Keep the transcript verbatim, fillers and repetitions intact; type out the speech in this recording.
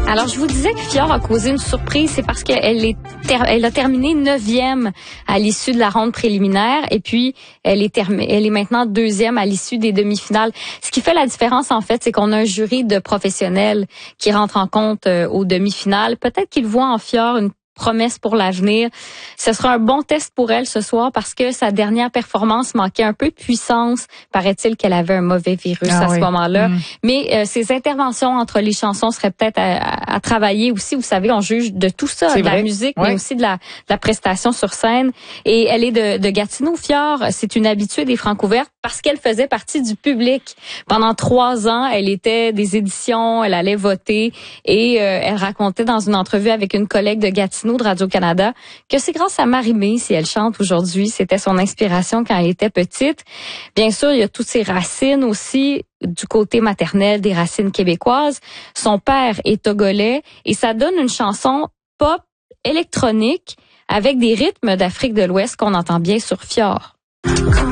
Alors, je vous disais que Fior a causé une surprise, c'est parce qu'elle est ter- elle a terminé neuvième à l'issue de la ronde préliminaire et puis elle est term- elle est maintenant deuxième à l'issue des demi-finales. Ce qui fait la différence, en fait, c'est qu'on a un jury de professionnels qui rentre en compte euh, aux demi-finales. Peut-être qu'ils voient en Fior une promesse pour l'avenir. Ce sera un bon test pour elle ce soir parce que sa dernière performance manquait un peu de puissance. Paraît-il qu'elle avait un mauvais virus ah à oui. ce moment-là. Mmh. Mais euh, ses interventions entre les chansons seraient peut-être à, à, à travailler aussi. Vous savez, on juge de tout ça, C'est de vrai. la musique, Ouais. mais aussi de la, de la prestation sur scène. Et elle est de, de Gatineau. Fior, c'est une habituée des Francouvertes parce qu'elle faisait partie du public. Pendant trois ans, elle était des éditions, elle allait voter et euh, elle racontait dans une entrevue avec une collègue de Gatineau de Radio-Canada que c'est grâce à Marie-Mé si elle chante aujourd'hui. C'était son inspiration quand elle était petite. Bien sûr, il y a toutes ses racines aussi du côté maternel, des racines québécoises. Son père est togolais et ça donne une chanson pop électronique avec des rythmes d'Afrique de l'Ouest qu'on entend bien sur Fior.